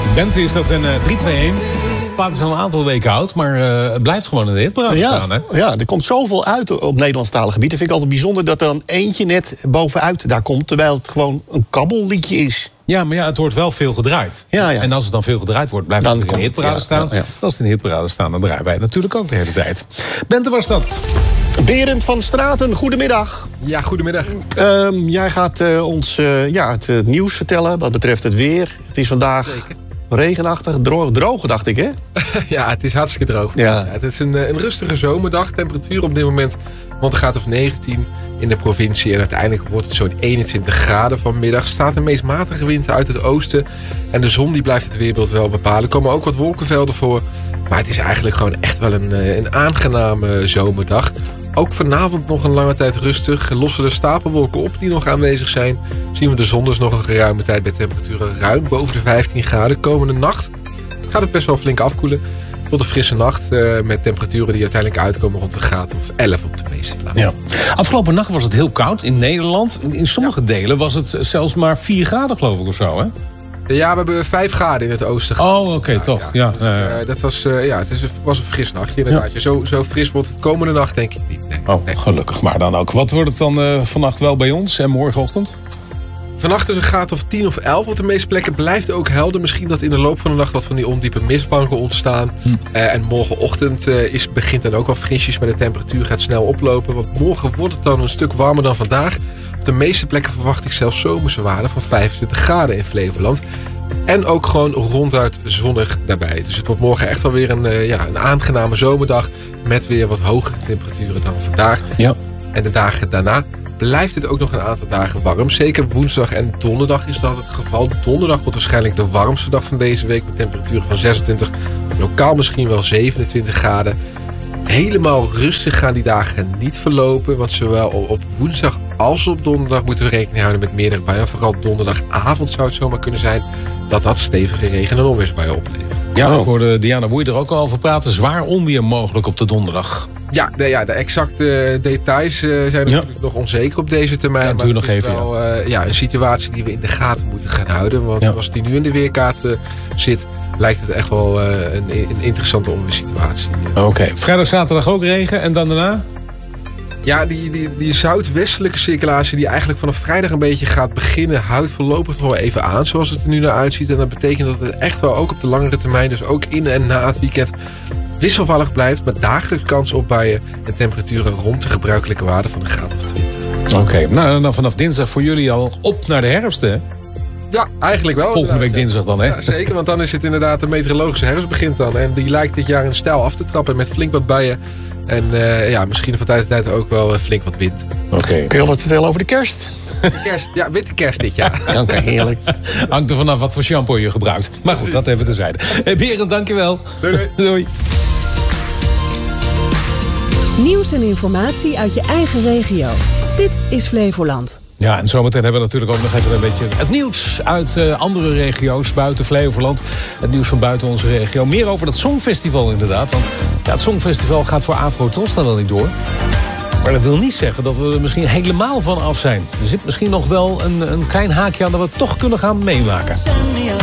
Bente is dat een 3-2-1. Het is al een aantal weken oud, maar het blijft gewoon in de hitparade staan. Hè? Ja, er komt zoveel uit op Nederlandstalig gebied. Dat vind ik altijd bijzonder dat er dan eentje net bovenuit daar komt, terwijl het gewoon een kabbelliedje is. Ja, maar het wordt wel veel gedraaid. Ja. En als het dan veel gedraaid wordt, blijft het in de hitparade staan. Ja. Als het in de hitparade staan, dan draaien wij het natuurlijk ook de hele tijd. Bente was dat. Berend van Straten, goedemiddag. Ja, goedemiddag. Jij gaat ons het nieuws vertellen wat betreft het weer. Het is vandaag regenachtig, droog dacht ik, hè? Ja, het is hartstikke droog. Ja. Het is een rustige zomerdag. Temperatuur op dit moment rond de graad of 19 in de provincie. En uiteindelijk wordt het zo'n 21 graden vanmiddag. Er staat een meest matige wind uit het oosten. En de zon die blijft het weerbeeld wel bepalen. Er komen ook wat wolkenvelden voor. Maar het is eigenlijk gewoon echt wel een aangename zomerdag. Ook vanavond nog een lange tijd rustig. Lossen de stapelwolken op die nog aanwezig zijn. Zien we de zon dus nog een geruime tijd bij temperaturen ruim boven de 15 graden. Komende nacht gaat het best wel flink afkoelen. Tot een frisse nacht met temperaturen die uiteindelijk uitkomen rond een graad of 11 op de meeste plaatsen. Ja. Afgelopen nacht was het heel koud in Nederland. In sommige delen was het zelfs maar 4 graden geloof ik of zo, hè? Ja, we hebben 5 graden in het oosten gehad. Oh, oké, toch. Ja. Dat was een fris nachtje inderdaad. Ja. Zo fris wordt het komende nacht denk ik niet. Nee. Gelukkig maar dan ook. Wat wordt het dan vannacht wel bij ons en morgenochtend? Vannacht is een graad of 10 of 11 op de meeste plekken. Blijft ook helder. Misschien dat in de loop van de nacht wat van die ondiepe mistbanken ontstaan. En morgenochtend begint dan ook wel frisjes. Maar de temperatuur gaat snel oplopen. Want morgen wordt het dan een stuk warmer dan vandaag. Op de meeste plekken verwacht ik zelfs zomerse waarden van 25 graden in Flevoland. En ook gewoon ronduit zonnig daarbij. Dus het wordt morgen echt wel weer een aangename zomerdag. Met weer wat hogere temperaturen dan vandaag. Ja. En de dagen daarna blijft het ook nog een aantal dagen warm. Zeker woensdag en donderdag is dat het geval. Donderdag wordt waarschijnlijk de warmste dag van deze week. Met temperaturen van 26. Lokaal misschien wel 27 graden. Helemaal rustig gaan die dagen niet verlopen. Want zowel op woensdag als op donderdag moeten we rekening houden met meerdere buien. Vooral donderdagavond zou het zomaar kunnen zijn dat stevige regen- en onweersbuien oplevert. Ja, ik hoorde Diana Woei er ook al over praten. Zwaar onweer mogelijk op de donderdag. Ja, de exacte details zijn natuurlijk nog onzeker op deze termijn. Ja, maar het nog is even, wel een situatie die we in de gaten moeten gaan houden. Want als die nu in de weerkaart zit, lijkt het echt wel een interessante onweersituatie. Oké. Vrijdag, zaterdag ook regen en dan daarna? Ja, die zuidwestelijke circulatie die eigenlijk vanaf vrijdag een beetje gaat beginnen, houdt voorlopig nog wel even aan zoals het er nu naar uitziet. En dat betekent dat het echt wel ook op de langere termijn, dus ook in en na het weekend, wisselvallig blijft met dagelijks kans op buien en temperaturen rond de gebruikelijke waarde van een graad of 20. Oké, nou dan vanaf dinsdag voor jullie al op naar de herfst, hè? Ja, eigenlijk wel. Volgende week dinsdag dan, hè? Ja, zeker, want dan is het inderdaad de meteorologische herfst begint dan. En die lijkt dit jaar in stijl af te trappen met flink wat buien. En misschien van tijd tot tijd ook wel flink wat wind. Oké. Kun je al wat vertellen over de kerst? Ja, witte kerst dit jaar. Oké, heerlijk. Hangt er vanaf wat voor shampoo je gebruikt. Maar goed, dat even terzijde. Berend, dankjewel. Doei. Nieuws en informatie uit je eigen regio. Dit is Flevoland. Ja, en zometeen hebben we natuurlijk ook nog even een beetje het nieuws uit andere regio's buiten Flevoland. Het nieuws van buiten onze regio. Meer over dat Songfestival inderdaad. Want het Songfestival gaat voor Afro-Tros dan niet door. Maar dat wil niet zeggen dat we er misschien helemaal van af zijn. Er zit misschien nog wel een klein haakje aan dat we het toch kunnen gaan meemaken.